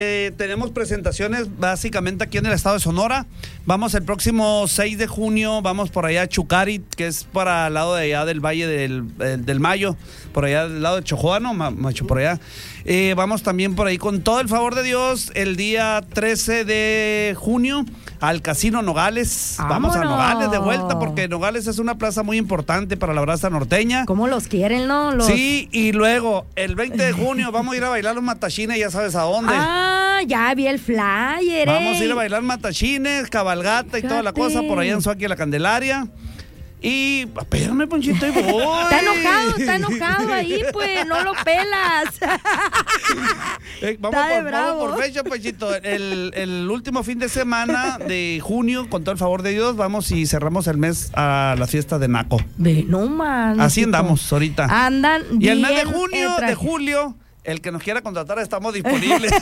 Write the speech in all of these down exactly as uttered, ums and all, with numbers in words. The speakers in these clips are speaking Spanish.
Eh, tenemos presentaciones básicamente aquí en el estado de Sonora. Vamos el próximo seis de junio, vamos por allá a Chucari, que es para el lado de allá del Valle del, del, del Mayo, por allá del lado de Chojoa, no, macho, por allá. Eh, vamos también por ahí con todo el favor de Dios el día trece de junio al Casino Nogales. ¡Vámonos! Vamos a Nogales de vuelta porque Nogales es una plaza muy importante para la brasa norteña. ¿Cómo los quieren, no? Los... Sí, y luego el veinte de junio vamos a ir a bailar los matachines, ya sabes a dónde. Ah, ya vi el flyer. Vamos ey. a ir a bailar matachines, cabalgata y toda la cosa por allá en Suaqui la Candelaria. Y espérame, Ponchito, y voy. Está enojado, está enojado ahí, pues, no lo pelas. Eh, vamos, Está de por, bravo. vamos por fecha, Ponchito. El, el último fin de semana de junio, con todo el favor de Dios, vamos y cerramos el mes a la fiesta de Naco. Ve, no man. Así chico. andamos ahorita. Andan Y el mes de bien junio, en traje. de julio, el que nos quiera contratar, estamos disponibles.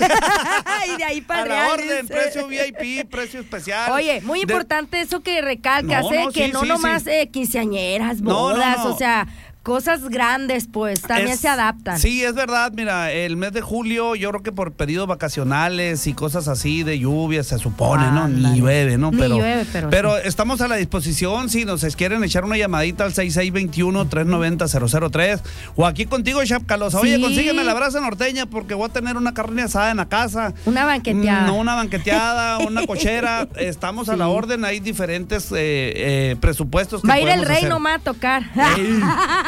Y de ahí para A la real, orden, dice. precio V I P, precio especial. Oye, muy De- importante eso que recalcas, No, ¿eh? no, que sí, no sí, nomás sí. eh, quinceañeras, No, no, bodas, no. o sea, cosas grandes, pues, también Es- se adaptan. Sí, es verdad, mira, el mes de julio yo creo que por pedidos vacacionales y cosas así de lluvia se supone, ¿no? Ándale. Ni llueve, ¿no? Ni pero llueve, pero sí. estamos a la disposición si nos quieren echar una llamadita al seis seis dos uno, tres nueve cero, cero cero tres o aquí contigo, Chapcalosa. Oye, Sí. consígueme la brasa norteña porque voy a tener una carne asada en la casa. Una banqueteada. No, una banqueteada, una cochera. Estamos a la Sí. orden, hay diferentes eh, eh, presupuestos que Va a ir el podemos rey hacer. nomás a tocar. Ey,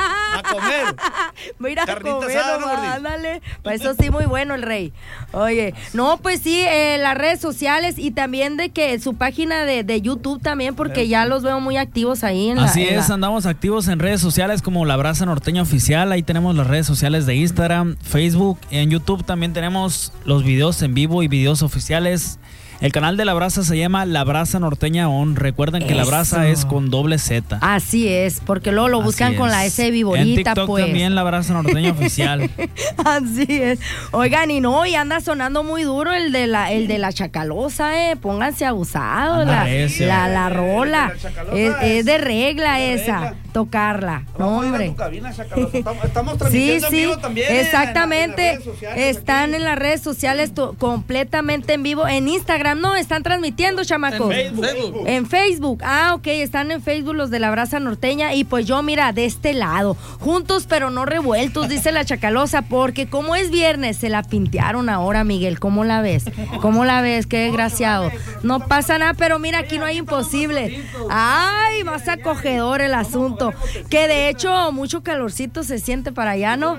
a comer. Va a ir a Carnita comer asada, ¿no, nomás, Gordi? ándale. Para eso sí, muy bueno el rey. Oye, no, pues sí, eh, las redes sociales y también de que su página de, de YouTube también, porque ya los veo muy activos ahí en la... Así en es, la- andamos activos en redes sociales como La Brasa Norteña Oficial. Ahí tenemos las redes sociales de Instagram, Facebook. En YouTube también tenemos los videos en vivo y videos oficiales. El canal de La Brasa se llama La Brasa Norteña On. Recuerden que La Brasa Eso. es con doble Z. Así es, porque luego lo Así buscan con es. la S viborita, En TikTok pues. también La Brasa Norteña Oficial. Así es. Oigan, y no, y anda sonando muy duro el de la, el de la Chacalosa, eh. Pónganse abusados. Anda La, ese. la, la El de rola. la Chacalosa Es, es es de regla de esa. regla. Tocarla. No, Vamos a ir a hombre. tu cabina, Chacalosa. Estamos, estamos Sí, transmitiendo en sí, vivo también. en la- en las exactamente. redes sociales Están aquí. en las redes sociales to- completamente en vivo. En Instagram, no, están transmitiendo, chamacos. En Facebook. En Facebook, ah, ok, están en Facebook los de la Brasa Norteña y pues yo, mira, de este lado, juntos pero no revueltos, dice la Chacalosa, porque como es viernes, se la pintearon ahora, Miguel, ¿cómo la ves? ¿Cómo la ves? Qué desgraciado. No pasa nada, pero mira, aquí no hay imposible. Ay, más acogedor el asunto, que de hecho mucho calorcito se siente para allá, ¿no?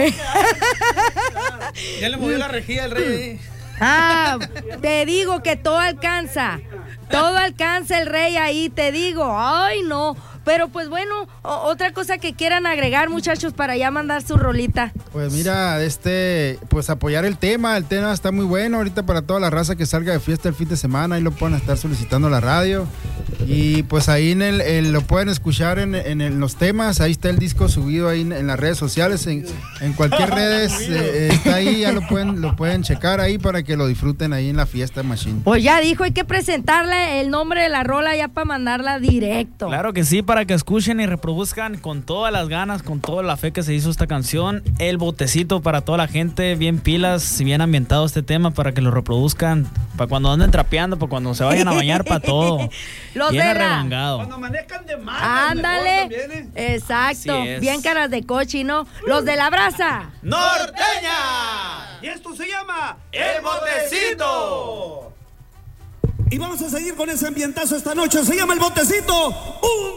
Ya le movió la rejilla al rey. Ah, te digo que todo alcanza, todo alcanza el rey ahí, te digo, ay no, pero pues bueno, o- otra cosa que quieran agregar, muchachos, para ya mandar su rolita. Pues mira, este, pues apoyar el tema, el tema está muy bueno ahorita para toda la raza que salga de fiesta el fin de semana, ahí lo pueden estar solicitando a la radio y pues ahí en el, el- lo pueden escuchar en, en el- los temas, ahí está el disco subido ahí en, en las redes sociales, en, en cualquier redes eh, está ahí, ya lo pueden, lo pueden checar ahí para que lo disfruten ahí en la fiesta Machine. Pues ya dijo, hay que presentarle el nombre de la rola ya para mandarla directo. Claro que sí, para que escuchen y reproduzcan con todas las ganas, con toda la fe que se hizo esta canción. El botecito para toda la gente, bien pilas y bien ambientado este tema para que lo reproduzcan, para cuando anden trapeando, para cuando se vayan a bañar, para todo. Los bien de la- arremangado. Cuando amanezcan de mal. Ándale, exacto, Así es. bien caras de coche, ¿no? Los de la Brasa. ¡Norteña! Y esto se llama El Botecito. Y vamos a seguir con ese ambientazo esta noche. Se llama El Botecito. ¡Uh!